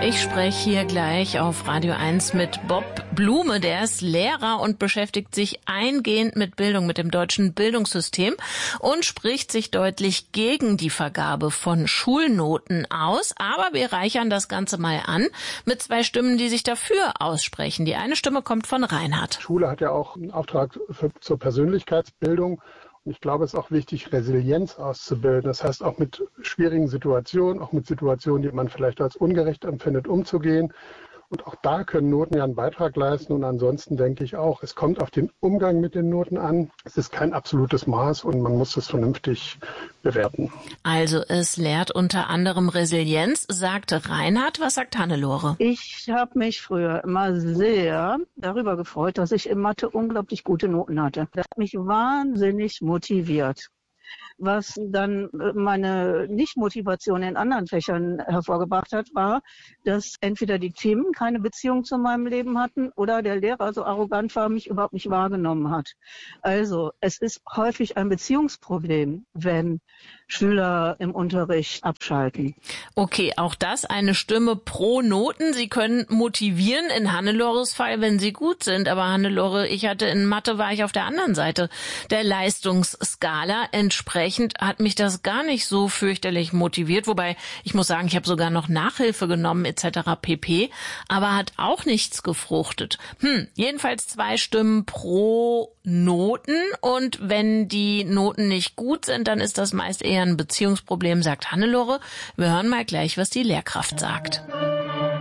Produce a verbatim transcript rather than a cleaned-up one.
Ich spreche hier gleich auf Radio eins mit Bob Blume, der ist Lehrer und beschäftigt sich eingehend mit Bildung, mit dem deutschen Bildungssystem und spricht sich deutlich gegen die Vergabe von Schulnoten aus. Aber wir reichern das Ganze mal an mit zwei Stimmen, die sich dafür aussprechen. Die eine Stimme kommt von Reinhard. Schule hat ja auch einen Auftrag für, zur Persönlichkeitsbildung. Und ich glaube, es ist auch wichtig, Resilienz auszubilden. Das heißt, auch mit schwierigen Situationen, auch mit Situationen, die man vielleicht als ungerecht empfindet, umzugehen. Und auch da können Noten ja einen Beitrag leisten. Und ansonsten denke ich auch, es kommt auf den Umgang mit den Noten an. Es ist kein absolutes Maß und man muss es vernünftig bewerten. Also es lehrt unter anderem Resilienz, sagte Reinhard. Was sagt Hannelore? Ich habe mich früher immer sehr darüber gefreut, dass ich in Mathe unglaublich gute Noten hatte. Das hat mich wahnsinnig motiviert. Was dann meine Nichtmotivation in anderen Fächern hervorgebracht hat, war, dass entweder die Themen keine Beziehung zu meinem Leben hatten oder der Lehrer so arrogant war, mich überhaupt nicht wahrgenommen hat. Also es ist häufig ein Beziehungsproblem, wenn Schüler im Unterricht abschalten. Okay, auch das eine Stimme pro Noten. Sie können motivieren in Hannelores Fall, wenn sie gut sind. Aber Hannelore, ich hatte in Mathe, war ich auf der anderen Seite der Leistungsskala. Entsprechend hat mich das gar nicht so fürchterlich motiviert. Wobei, ich muss sagen, ich habe sogar noch Nachhilfe genommen et cetera pp. Aber hat auch nichts gefruchtet. Hm, jedenfalls zwei Stimmen pro Noten. Und wenn die Noten nicht gut sind, dann ist das meist eher ein Beziehungsproblem, sagt Hannelore. Wir hören mal gleich, was die Lehrkraft sagt.